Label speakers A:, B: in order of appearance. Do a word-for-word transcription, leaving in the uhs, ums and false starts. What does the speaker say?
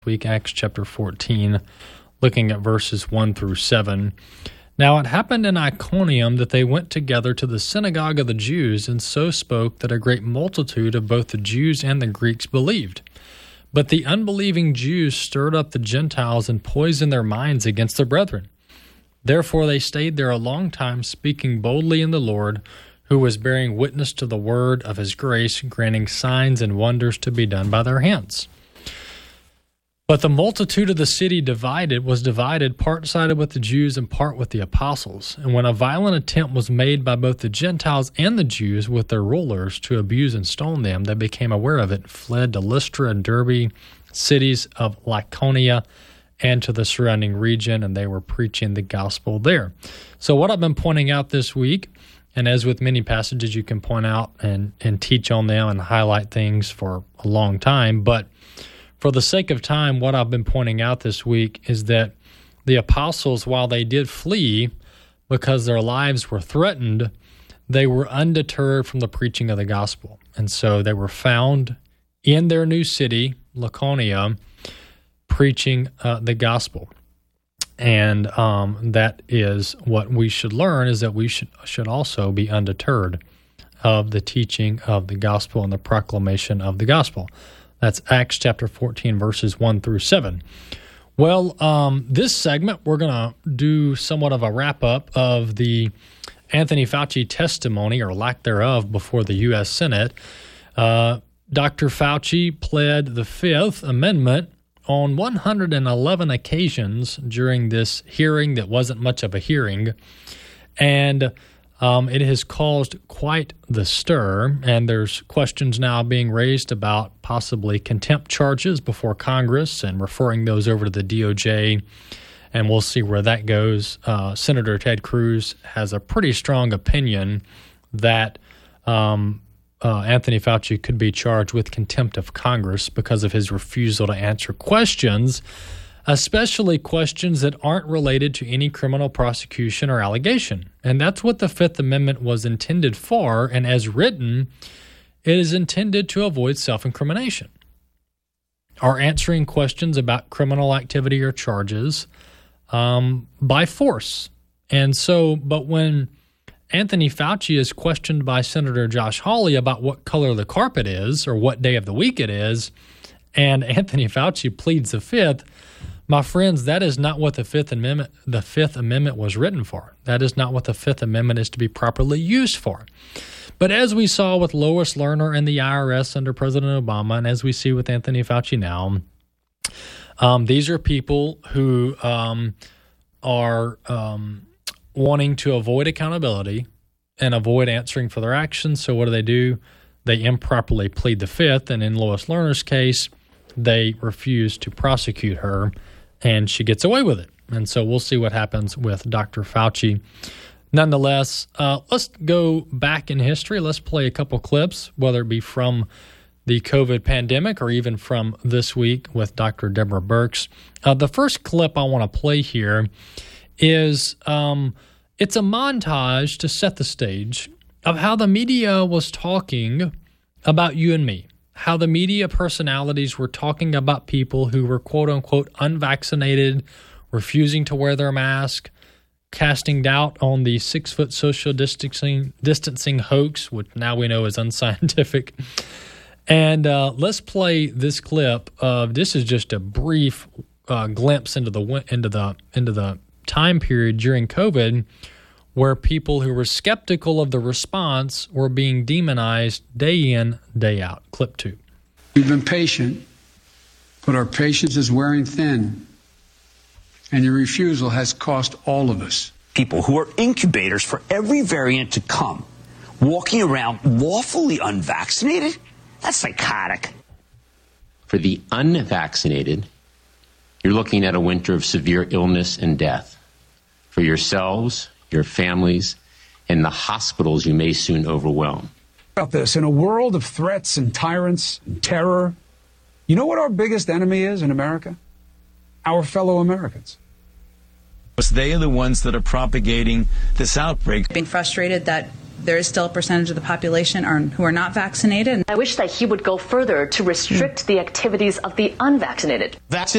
A: week, Acts chapter fourteen, looking at verses one through seven. Now it happened in Iconium that they went together to the synagogue of the Jews, and so spoke that a great multitude of both the Jews and the Greeks believed. But the unbelieving Jews stirred up the Gentiles and poisoned their minds against the brethren. Therefore they stayed there a long time, speaking boldly in the Lord, who was bearing witness to the word of his grace, granting signs and wonders to be done by their hands. But the multitude of the city divided was divided, part sided with the Jews and part with the apostles. And when a violent attempt was made by both the Gentiles and the Jews with their rulers to abuse and stone them, they became aware of it, fled to Lystra and Derbe, cities of Lycaonia, and to the surrounding region, and they were preaching the gospel there. So what I've been pointing out this week, and as with many passages, you can point out and, and teach on them and highlight things for a long time, but for the sake of time, what I've been pointing out this week is that the apostles, while they did flee because their lives were threatened, they were undeterred from the preaching of the gospel. And so they were found in their new city, Lycaonia, preaching uh, the gospel. And um, that is what we should learn, is that we should, should also be undeterred of the teaching of the gospel and the proclamation of the gospel. That's Acts chapter fourteen, verses one through seven. Well, um, this segment, we're going to do somewhat of a wrap-up of the Anthony Fauci testimony, or lack thereof, before the U S Senate. Uh, Doctor Fauci pled the Fifth Amendment on one hundred eleven occasions during this hearing that wasn't much of a hearing, and Um, it has caused quite the stir, and there's questions now being raised about possibly contempt charges before Congress and referring those over to the D O J, and we'll see where that goes. Uh, Senator Ted Cruz has a pretty strong opinion that um, uh, Anthony Fauci could be charged with contempt of Congress because of his refusal to answer questions, especially questions that aren't related to any criminal prosecution or allegation. And that's what the Fifth Amendment was intended for, and as written, it is intended to avoid self-incrimination or answering questions about criminal activity or charges um, by force. And so, but when Anthony Fauci is questioned by Senator Josh Hawley about what color the carpet is or what day of the week it is, and Anthony Fauci pleads the Fifth, my friends, that is not what the Fifth Amendment the Fifth Amendment was written for. That is not what the Fifth Amendment is to be properly used for. But as we saw with Lois Lerner and the I R S under President Obama, and as we see with Anthony Fauci now, um, these are people who um, are um, wanting to avoid accountability and avoid answering for their actions. So what do they do? They improperly plead the Fifth, and in Lois Lerner's case, they refuse to prosecute her, and she gets away with it. And so we'll see what happens with Doctor Fauci. Nonetheless, uh, let's go back in history. Let's play a couple clips, whether it be from the COVID pandemic or even from this week with Doctor Deborah Birx. Uh, the first clip I want to play here is um, it's a montage to set the stage of how the media was talking about you and me. How the media personalities were talking about people who were quote-unquote unvaccinated, refusing to wear their mask, casting doubt on the six-foot social distancing distancing hoax, which now we know is unscientific. And uh, let's play this clip of, this is just a brief uh, glimpse into the into the into the time period during COVID, where people who were skeptical of the response were being demonized day in, day out. Clip two.
B: We've been patient, but our patience is wearing thin, and your refusal has cost all of us.
C: People who are incubators for every variant to come, walking around lawfully unvaccinated? That's psychotic.
D: For the unvaccinated, you're looking at a winter of severe illness and death. For yourselves, your families, and the hospitals you may soon overwhelm.
B: About this, in a world of threats and tyrants and terror, you know what our biggest enemy is in America? Our fellow Americans.
E: They are the ones that are propagating this outbreak.
F: Being frustrated that
E: there is still a percentage of the population are, who are not vaccinated.
F: I wish that he would go further to restrict the activities of the unvaccinated.
G: That's